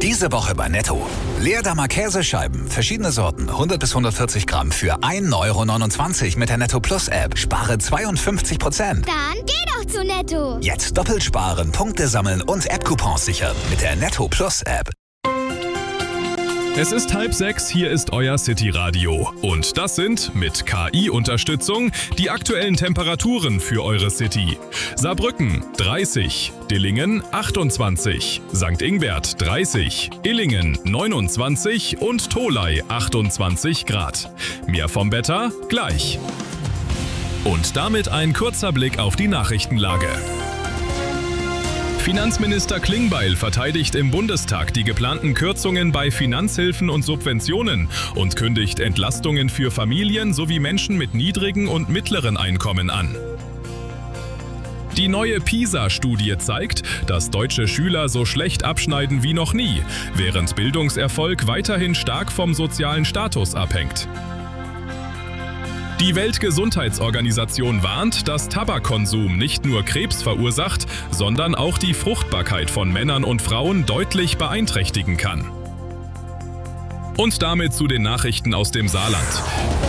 Diese Woche bei Netto. Leerdammer Käsescheiben, verschiedene Sorten, 100 bis 140 Gramm für 1,29 € mit der Netto Plus App. Spare 52%. Dann geh doch zu Netto. Jetzt doppelt sparen, Punkte sammeln und App-Coupons sichern mit der Netto Plus App. Es ist 5:30, hier ist euer City-Radio. Und das sind, mit KI-Unterstützung, die aktuellen Temperaturen für eure City. Saarbrücken 30, Dillingen 28, St. Ingbert 30, Illingen 29 und Tholey 28 Grad. Mehr vom Wetter gleich. Und damit ein kurzer Blick auf die Nachrichtenlage. Finanzminister Klingbeil verteidigt im Bundestag die geplanten Kürzungen bei Finanzhilfen und Subventionen und kündigt Entlastungen für Familien sowie Menschen mit niedrigen und mittleren Einkommen an. Die neue PISA-Studie zeigt, dass deutsche Schüler so schlecht abschneiden wie noch nie, während Bildungserfolg weiterhin stark vom sozialen Status abhängt. Die Weltgesundheitsorganisation warnt, dass Tabakkonsum nicht nur Krebs verursacht, sondern auch die Fruchtbarkeit von Männern und Frauen deutlich beeinträchtigen kann. Und damit zu den Nachrichten aus dem Saarland.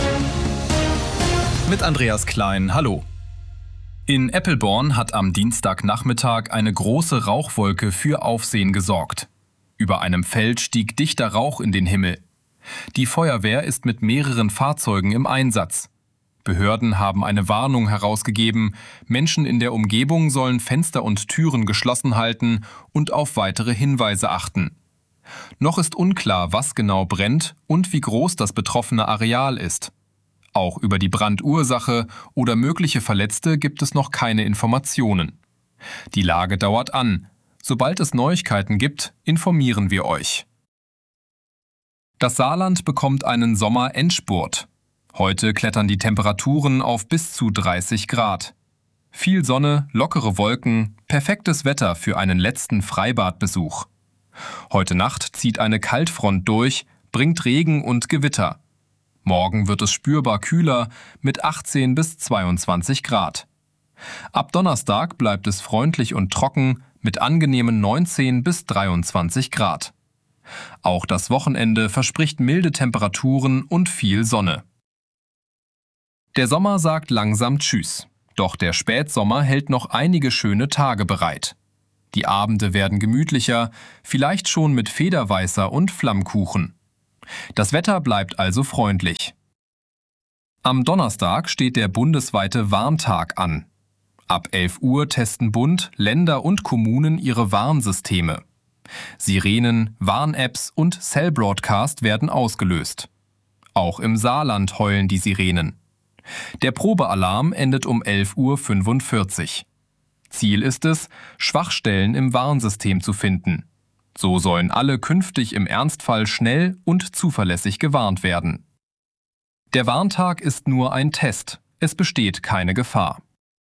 Mit Andreas Klein, hallo. In Eppelborn hat am Dienstagnachmittag eine große Rauchwolke für Aufsehen gesorgt. Über einem Feld stieg dichter Rauch in den Himmel. Die Feuerwehr ist mit mehreren Fahrzeugen im Einsatz. Behörden haben eine Warnung herausgegeben. Menschen in der Umgebung sollen Fenster und Türen geschlossen halten und auf weitere Hinweise achten. Noch ist unklar, was genau brennt und wie groß das betroffene Areal ist. Auch über die Brandursache oder mögliche Verletzte gibt es noch keine Informationen. Die Lage dauert an. Sobald es Neuigkeiten gibt, informieren wir euch. Das Saarland bekommt einen Sommerendspurt. Heute klettern die Temperaturen auf bis zu 30 Grad. Viel Sonne, lockere Wolken, perfektes Wetter für einen letzten Freibadbesuch. Heute Nacht zieht eine Kaltfront durch, bringt Regen und Gewitter. Morgen wird es spürbar kühler mit 18 bis 22 Grad. Ab Donnerstag bleibt es freundlich und trocken mit angenehmen 19 bis 23 Grad. Auch das Wochenende verspricht milde Temperaturen und viel Sonne. Der Sommer sagt langsam Tschüss, doch der Spätsommer hält noch einige schöne Tage bereit. Die Abende werden gemütlicher, vielleicht schon mit Federweißer und Flammkuchen. Das Wetter bleibt also freundlich. Am Donnerstag steht der bundesweite Warntag an. Ab 11 Uhr testen Bund, Länder und Kommunen ihre Warnsysteme. Sirenen, Warn-Apps und Cell-Broadcast werden ausgelöst. Auch im Saarland heulen die Sirenen. Der Probealarm endet um 11:45 Uhr. Ziel ist es, Schwachstellen im Warnsystem zu finden. So sollen alle künftig im Ernstfall schnell und zuverlässig gewarnt werden. Der Warntag ist nur ein Test. Es besteht keine Gefahr.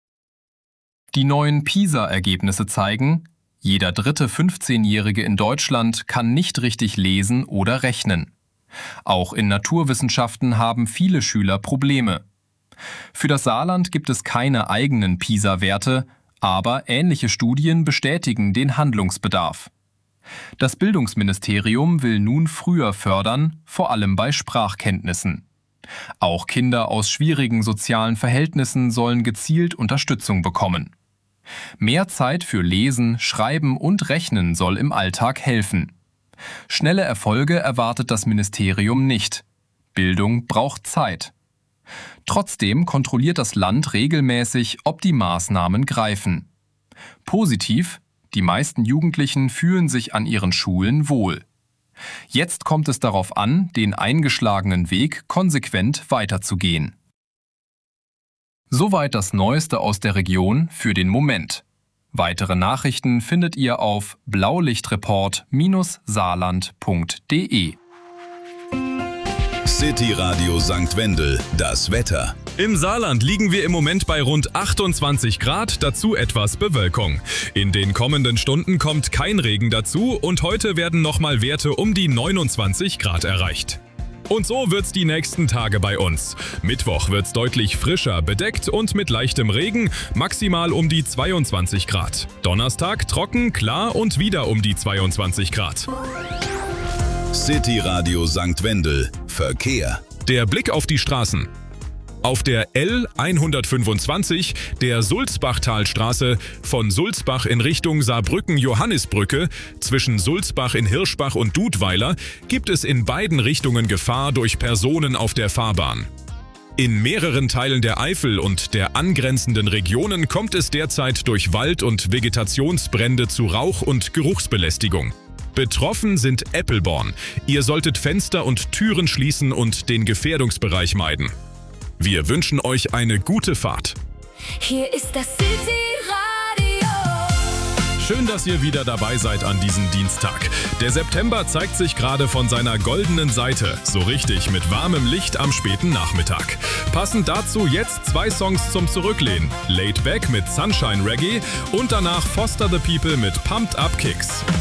Die neuen PISA-Ergebnisse zeigen, jeder dritte 15-Jährige in Deutschland kann nicht richtig lesen oder rechnen. Auch in Naturwissenschaften haben viele Schüler Probleme. Für das Saarland gibt es keine eigenen PISA-Werte, aber ähnliche Studien bestätigen den Handlungsbedarf. Das Bildungsministerium will nun früher fördern, vor allem bei Sprachkenntnissen. Auch Kinder aus schwierigen sozialen Verhältnissen sollen gezielt Unterstützung bekommen. Mehr Zeit für Lesen, Schreiben und Rechnen soll im Alltag helfen. Schnelle Erfolge erwartet das Ministerium nicht. Bildung braucht Zeit. Trotzdem kontrolliert das Land regelmäßig, ob die Maßnahmen greifen. Positiv, die meisten Jugendlichen fühlen sich an ihren Schulen wohl. Jetzt kommt es darauf an, den eingeschlagenen Weg konsequent weiterzugehen. Soweit das Neueste aus der Region für den Moment. Weitere Nachrichten findet ihr auf blaulichtreport-saarland.de. City Radio St. Wendel, das Wetter. Im Saarland liegen wir im Moment bei rund 28 Grad, dazu etwas Bewölkung. In den kommenden Stunden kommt kein Regen dazu und heute werden nochmal Werte um die 29 Grad erreicht. Und so wird's die nächsten Tage bei uns. Mittwoch wird's deutlich frischer, bedeckt und mit leichtem Regen, maximal um die 22 Grad. Donnerstag trocken, klar und wieder um die 22 Grad. City Radio St. Wendel. Verkehr. Der Blick auf die Straßen. Auf der L 125, der Sulzbachtalstraße, von Sulzbach in Richtung Saarbrücken-Johannisbrücke, zwischen Sulzbach in Hirschbach und Dudweiler, gibt es in beiden Richtungen Gefahr durch Personen auf der Fahrbahn. In mehreren Teilen der Eifel und der angrenzenden Regionen kommt es derzeit durch Wald- und Vegetationsbrände zu Rauch- und Geruchsbelästigung. Betroffen sind Eppelborn. Ihr solltet Fenster und Türen schließen und den Gefährdungsbereich meiden. Wir wünschen euch eine gute Fahrt. Hier ist das City Radio. Schön, dass ihr wieder dabei seid an diesem Dienstag. Der September zeigt sich gerade von seiner goldenen Seite, so richtig mit warmem Licht am späten Nachmittag. Passend dazu jetzt 2 Songs zum Zurücklehnen. Laid Back mit Sunshine Reggae und danach Foster the People mit Pumped Up Kicks.